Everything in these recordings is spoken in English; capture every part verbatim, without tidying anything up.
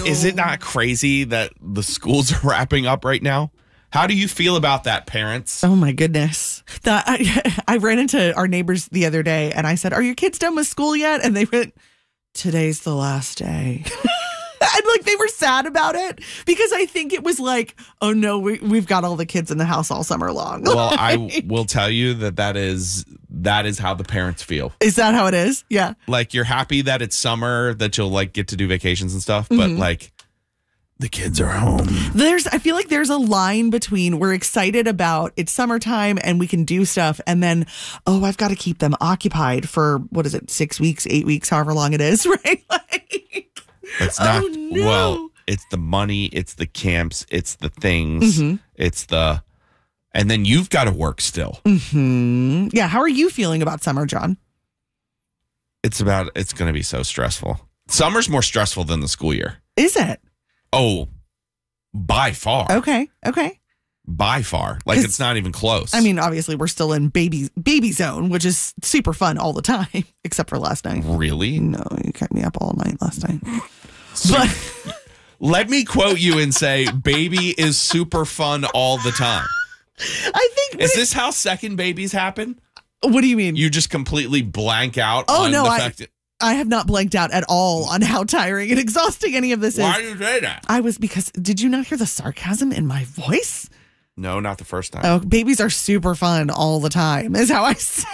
Is it not crazy that the schools are wrapping up right now? How do you feel about that, parents? Oh, my goodness. The, I, I ran into our neighbors the other day and I said, are your kids done with school yet? And they went, today's the last day. And like they were sad about it because I think it was like, oh, no, we, we've got all the kids in the house all summer long. Well, I will tell you that that is that is how the parents feel. Is that how it is? Yeah. Like you're happy that it's summer, that you'll like get to do vacations and stuff. But Mm-hmm. like the kids are home. There's, I feel like there's a line between we're excited about it's summertime and we can do stuff. And then, oh, I've got to keep them occupied for, what is it, six weeks, eight weeks, however long it is, right? Like, It's not, oh, no. well, it's the money, it's the camps, it's the things, Mm-hmm. it's the, and then you've got to work still. Mm-hmm. Yeah. How are you feeling about summer, John? It's about, it's going to be so stressful. Summer's more stressful than the school year. Is it? Oh, by far. Okay. Okay. By far. Like it's not even close. I mean, obviously we're still in baby, baby zone, which is super fun all the time, except for last night. Really? No, you kept me up all night last night. So, But let me quote you and say, baby is super fun all the time. I think. Is this how second babies happen? What do you mean? You just completely blank out Oh, on no, the I- fact that, I have not blanked out at all on how tiring and exhausting any of this why is. do you say that? I was because did you not hear the sarcasm in my voice? No, not the first time. Oh, babies are super fun all the time, is how I said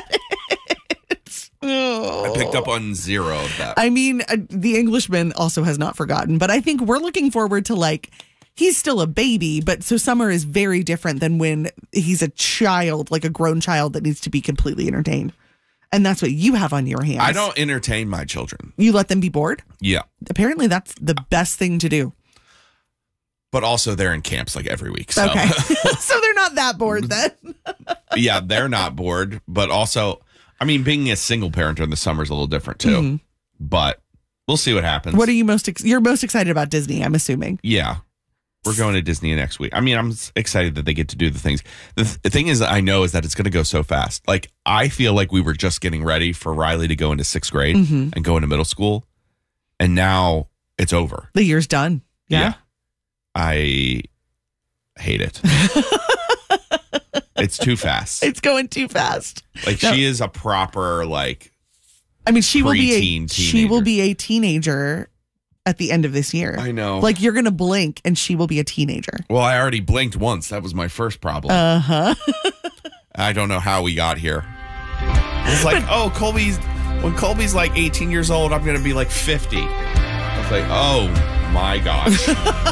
it. Oh. I picked up on zero of that. I mean, uh, the Englishman also has not forgotten, but I think we're looking forward to like, he's still a baby, but so summer is very different than when he's a child, like a grown child that needs to be completely entertained. And that's what you have on your hands. I don't entertain my children. You let them be bored? Yeah. Apparently that's the best thing to do. But also they're in camps like every week. So. Okay. So they're not that bored then. Yeah, they're not bored. But also, I mean, being a single parent during the summer is a little different too. Mm-hmm. But we'll see what happens. What are you most, ex- you're most excited about Disney, I'm assuming. Yeah. We're going to Disney next week. I mean, I'm excited that they get to do the things. The, th- the thing is, I know is that it's going to go so fast. Like, I feel like we were just getting ready for Riley to go into sixth grade Mm-hmm. and go into middle school. And now it's over. The year's done. Yeah. I hate it. It's too fast. It's going too fast. Like, No. she is a proper, like, I mean, she will be a, preteen she will teenager. be a teenager at the end of this year. I know. Like you're going to blink and she will be a teenager. well, I already blinked once. That was my first problem. Uh-huh. I don't know how we got here. It's like, oh, Colby's, when Colby's like eighteen years old, I'm going to be like fifty. I was like, oh my gosh.